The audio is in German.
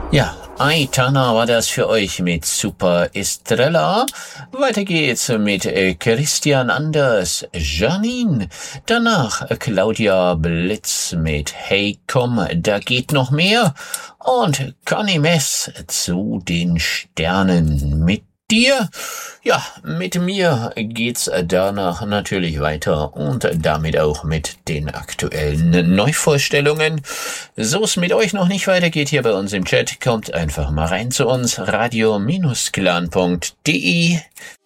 Ja, Aitana war das für euch mit Super Estrella. Weiter geht's mit Christian Anders, Janine. Danach Claudia Blitz mit Hey komm, da geht noch mehr. Und Conny Mess zu den Sternen mit dir. Ja, mit mir geht's danach natürlich weiter und damit auch mit den aktuellen Neuvorstellungen. So es mit euch noch nicht weitergeht hier bei uns im Chat, kommt einfach mal rein zu uns, radio-clan.de.